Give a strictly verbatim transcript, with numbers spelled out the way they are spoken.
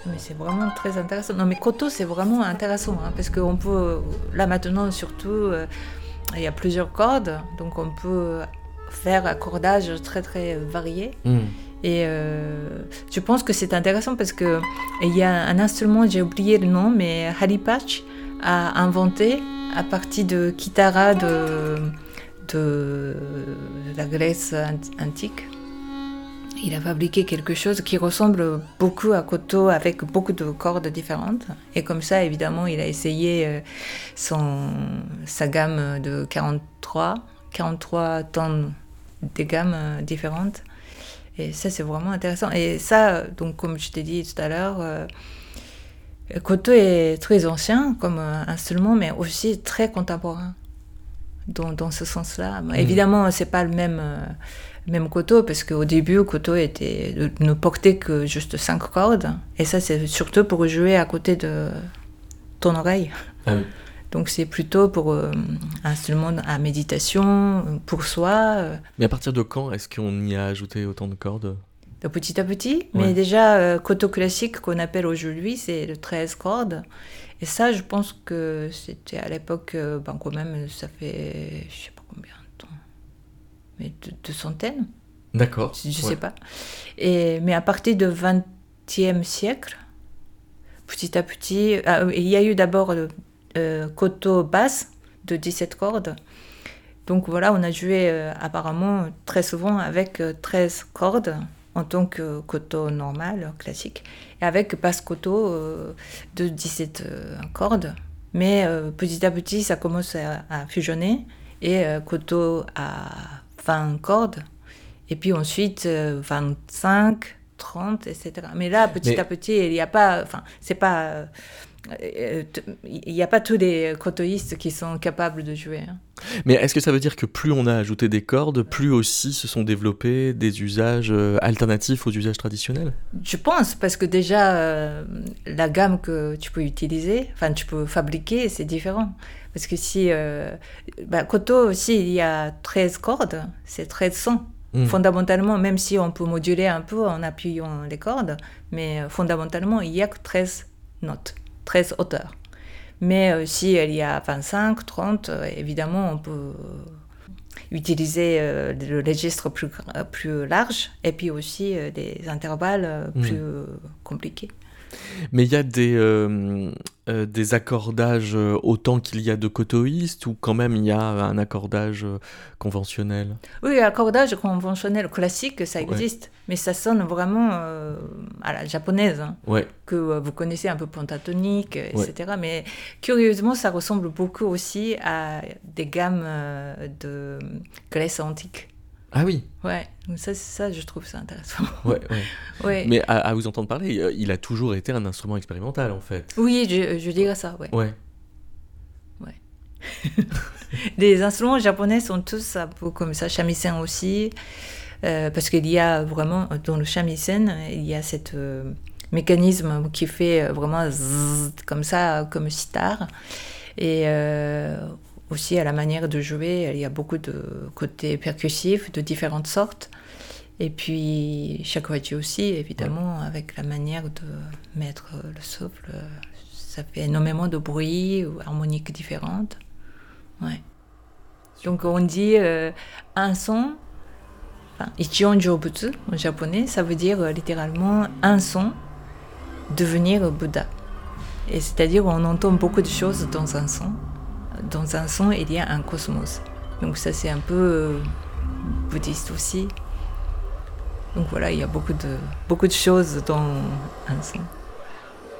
Mais c'est vraiment très intéressant. Non, mais koto, c'est vraiment intéressant, hein, parce qu'on peut, là maintenant surtout, euh, il y a plusieurs cordes, donc on peut faire un accordage très très varié. Mm. Et euh, je pense que c'est intéressant parce qu'il y a un instrument, j'ai oublié le nom, mais Hari Patch a inventé à partir de kitara de, de la Grèce antique. Il a fabriqué quelque chose qui ressemble beaucoup à koto avec beaucoup de cordes différentes. Et comme ça, évidemment, il a essayé son, sa gamme de quarante-trois, quarante-trois tonnes de gammes différentes. Et ça, c'est vraiment intéressant. Et ça, donc, comme je t'ai dit tout à l'heure, euh, koto est très ancien comme instrument, mais aussi très contemporain dans, dans ce sens-là. Mmh. Évidemment, c'est pas le même... Euh, Même koto, parce qu'au début, koto était, ne portait que juste cinq cordes. Et ça, c'est surtout pour jouer à côté de ton oreille. Ah oui. Donc, c'est plutôt pour euh, un instrument à méditation, pour soi. Mais à partir de quand est-ce qu'on y a ajouté autant de cordes ? De petit à petit. Ouais. Mais déjà, euh, koto classique, qu'on appelle aujourd'hui, c'est de treize cordes. Et ça, je pense que c'était à l'époque, euh, ben, quand même, ça fait, je sais pas combien. Mais de, de centaines. D'accord. Je ne ouais. sais pas. Et, mais à partir du vingtième siècle, petit à petit, ah, il y a eu d'abord le euh, koto basse de dix-sept cordes. Donc voilà, on a joué euh, apparemment très souvent avec euh, treize cordes en tant que koto normal, classique, et avec basse koto euh, de dix-sept euh, cordes. Mais euh, petit à petit, ça commence à, à fusionner et euh, koto à vingt cordes, et puis ensuite euh, vingt-cinq, trente, et cetera. Mais là, petit Mais... à petit, il n'y a pas, enfin, c'est pas, euh, il n'y a pas tous les kotoïstes qui sont capables de jouer. Hein. Mais est-ce que ça veut dire que plus on a ajouté des cordes, plus aussi se sont développés des usages euh, alternatifs aux usages traditionnels ? Je pense, parce que déjà, euh, la gamme que tu peux utiliser, enfin, tu peux fabriquer, c'est différent. Parce que si, euh, bah, koto aussi, il y a treize cordes, c'est treize sons. Mmh. Fondamentalement, même si on peut moduler un peu en appuyant les cordes, mais euh, fondamentalement, il n'y a que treize notes, treize hauteurs. Mais euh, si il y a vingt-cinq, trente, euh, évidemment, on peut utiliser euh, le registre plus, plus large, et puis aussi euh, des intervalles euh, plus mmh. euh, compliqués. Mais il y a des, euh, euh, des accordages euh, autant qu'il y a de kotoïstes, ou quand même il y a un accordage euh, conventionnel ? Oui, l'accordage conventionnel classique, ça existe, ouais. Mais ça sonne vraiment euh, à la japonaise, hein, ouais. que euh, vous connaissez un peu pentatonique, et cetera. Ouais. Mais curieusement, ça ressemble beaucoup aussi à des gammes euh, de Grèce antique. Ah oui. Ouais, donc ça, ça, je trouve ça intéressant. Ouais, ouais. ouais. Mais à, à vous entendre parler, il a toujours été un instrument expérimental, en fait. Oui, je, je dirais ça, ouais. Ouais. Ouais. Les instruments japonais sont tous un peu comme ça, shamisen aussi, euh, parce qu'il y a vraiment, dans le shamisen, il y a ce euh, mécanisme qui fait vraiment zzz, comme ça, comme sitar. Et euh, aussi, à la manière de jouer, il y a beaucoup de côtés percussifs de différentes sortes. Et puis, shakuhachi aussi, évidemment, ouais. Avec la manière de mettre le souffle. Ça fait énormément de bruit ou harmoniques différentes. Ouais. Donc, on dit euh, un son, enfin, ichion jōbutsu en japonais, ça veut dire euh, littéralement un son, devenir Bouddha. Et c'est-à-dire, on entend beaucoup de choses dans un son. Dans un son, il y a un cosmos. Donc ça, c'est un peu euh, bouddhiste aussi. Donc voilà, il y a beaucoup de, beaucoup de choses dans un son.